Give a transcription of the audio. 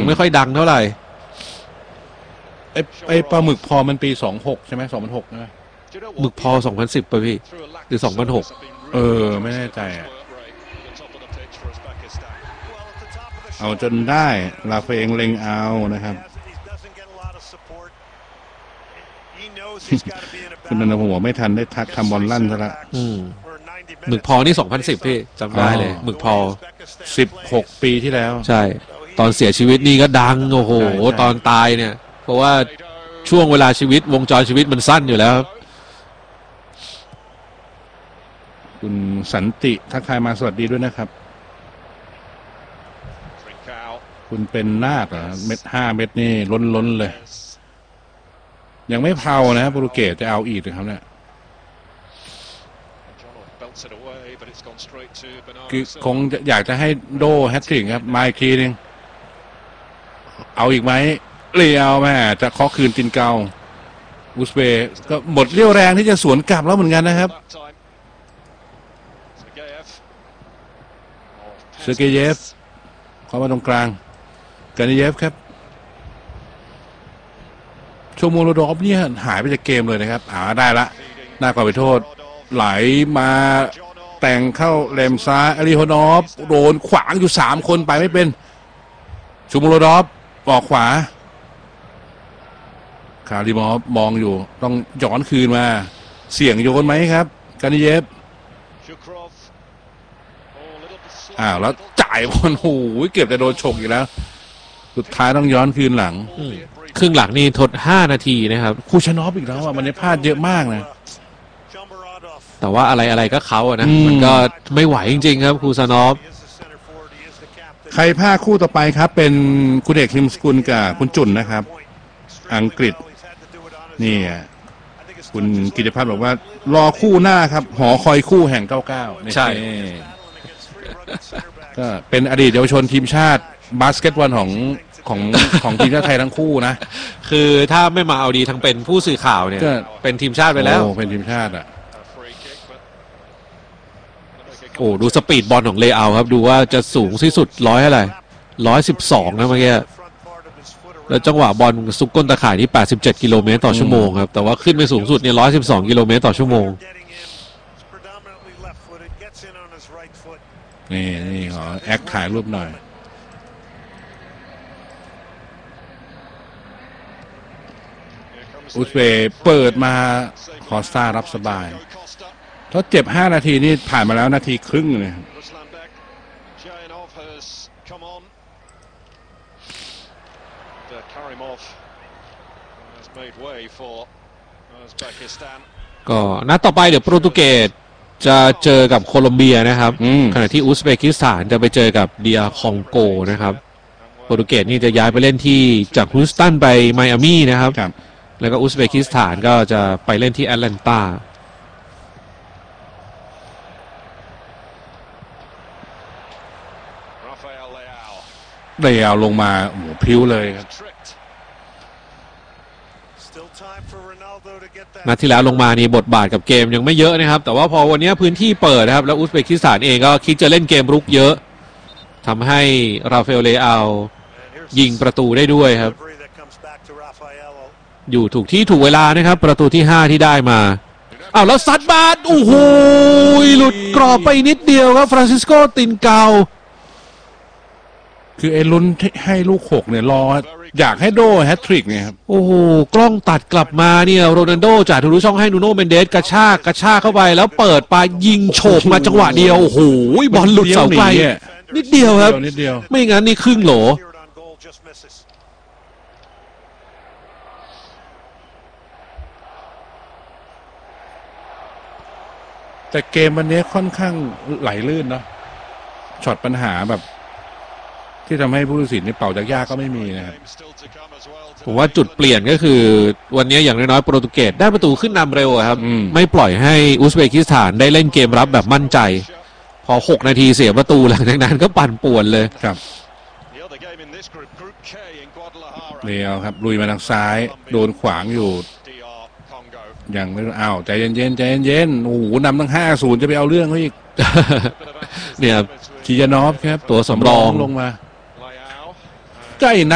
ไม่ค่อยดังเท่าไหร่ไอ้ปลาหมึกพอมันปี26ใช่ไหม2006นะหมึกพอ2010ป่ะพี่หรือ2006 ไม่แน่ใจเอาจนได้ลาเฟงเล็งเอานะครับคุณนันทพงศ์บอกไม่ทันได้ทักทำบอลลั่นซะละหมึกพอนี่2010พี่จำได้เลยหมึกพอ 16 ปีที่แล้วใช่ตอนเสียชีวิตนี่ก็ดังโอ้โหตอนตายเนี่ยเพราะว่าช่วงเวลาชีวิตวงจรชีวิตมันสั้นอยู่แล้วคุณสันติทักทายมาสวัสดีด้วยนะครับคุณเป็นนาคเหรอ5 เม็ดนี่ล้นเลยยังไม่เผานะโปรตุเกสจะเอาอีกเลยครับเนี่ยคือคงอยากจะให้โดแฮตทริกครับมาอีกทีนึงเอาอีกไหมเลียวแม่จะเคาะคืนตินเกาอุซเบย์ก็หมดเรี่ยวแรงที่จะสวนกลับแล้วเหมือนกันนะครับเซอร์เกเยฟเข้ามาตรงกลางกานิเยฟครับโชโมโรดอฟเนี่ยหายไปจากเกมเลยนะครับได้ละหน้ากว่าไปโทษไหลมาแต่งเข้าแรมซ้ายอาริโฮนอฟโดนขวางอยู่3 คนไปไม่เป็นโชโมโรดอฟออกขวาคาริมอฟมองอยู่ต้องย้อนคืนมาเสี่ยงโยนไหมครับกานิเยฟแล้วจ่ายบอลโอ้โหเกือบจะโดนฉกอีกแล้วสุดท้ายต้องย้อนคืนหลังครึ่งหลังนี่ทด5 นาทีนะครับคูชานอฟอีกแล้วมันได้พลาดเยอะมากนะแต่ว่าอะไรก็เขาอะนะมันก็ไม่ไหวจริงๆครับคูชานอฟใครพลาดคู่ต่อไปครับเป็นคุณเอกคิมสกุลกับคุณจุนนะครับอังกฤษนี่คุณกิติพัฒน์บอกว่ารอคู่หน้าครับหอคอยคู่แห่ง99 ใช่ก็เป็นอดีตเยาวชนทีมชาติบาสเกตบอลของทีมชาติไทยทั้งคู่นะคือถ้าไม่มาเอาดีทั้งเป็นผู้สื่อข่าวเนี่ยเป็นทีมชาติไปแล้วเป็นทีมชาติโอ้ดูสปีดบอลของเลอาครับดูว่าจะสูงที่สุดอะไร112นะเมื่อกี้แล้วจังหวะบอลซุกก้นตะข่ายที่87 กิโลเมตรต่อชั่วโมงครับแต่ว่าขึ้นไปสูงสุดเนี่ย112 กิโลเมตรต่อชั่วโมงนี่ขอแอคถ่ายรูปหน่อยอุซเบย์เปิดมาคอสตารับสบายถ้าเจ็บ5 นาทีนี่ผ่านมาแล้วนาทีครึ่งเลยก็นัดต่อไปเดี๋ยวโปรตุเกสจะเจอกับโคลอมเบียนะครับขณะที่อุซเบกิสถานจะไปเจอกับเดียคองโกนะครับโปรตุเกสนี่จะย้ายไปเล่นที่จากฮูสตันไปไมอามี่นะครับแล้วก็อุซเบกิสถานก็จะไปเล่นที่แอตแลนตาเดียวลงมาโอ้โหพิ้วเลยครับนัดที่แล้วลงมานี่บทบาทกับเกมยังไม่เยอะนะครับแต่ว่าพอวันนี้พื้นที่เปิดนะครับแล้วอุซเบกิสถานเองก็คิดจะเล่นเกมรุกเยอะทำให้ราฟาเอลเลอายิงประตูได้ด้วยครับอยู่ถูกที่ถูกเวลานะครับประตูที่5ที่ได้มาแล้วซัดบาสโอ้โหหลุดกรอบไปนิดเดียวครับฟรานซิสโกตินเกาคือไอ้ลุ้นให้ลูก6เนี่ยรออยากให้โดแฮตทริกเนี่ยครับโอ้โหกล้องตัดกลับมาเนี่ยโรนัลโดจ่ายทะลุช่องให้นูโน่เมนเดสกระชากเข้าไปแล้วเปิดไปยิงโฉบมาจังหวะเดียวโอ้โหบอลหลุดเสาไกลนิดเดียวครับไม่งั้นนี่ครึ่งโหลแต่เกมวันนี้ค่อนข้างไหลลื่นเนาะช็อตปัญหาแบบที่ทำให้ผู้ตัดสินในเป่าจากยากก็ไม่มีนะครับผมว่าจุดเปลี่ยนก็คือวันนี้อย่างน้อยๆโปรตุเกสได้ประตูขึ้นนำเร็วครับไม่ปล่อยให้อุซเบกิสถานได้เล่นเกมรับแบบมั่นใจพอ6 นาทีเสียประตูหลังจากนั้นก็ปั่นป่วนเลยครับเลี้ยวครับลุยมาทางซ้ายโดนขวางอยู่ยังไม่ใจเย็นโอ้โหนำตั้ง5-0จะไปเอาเรื่องเขาอีกเนี่ยคียานอฟครับตัวสำรองลงมาใกล้นัด